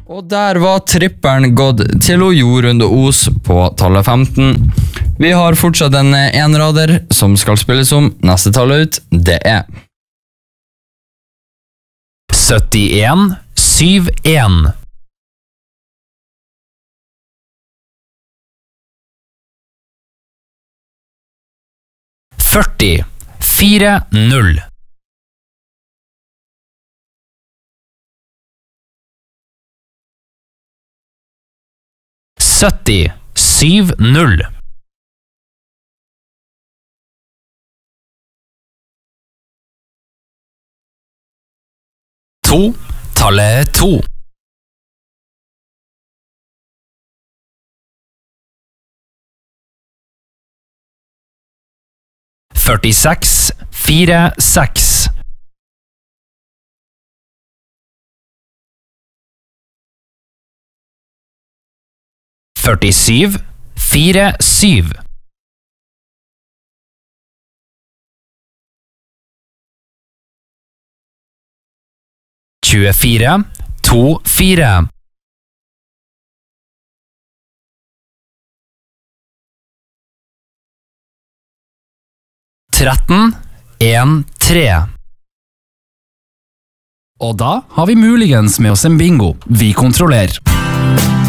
Og der var tripperen gått til Jorunde Os på tallet 15. Vi har fortsatt en enrader som skal spilles om. Neste tallet ut, det er 71 71 40 40 70 70 2 tallet 2 46 46 47 47 24 24 13 1 3. Og da har vi muligens med oss en bingo. Vi kontrollerer.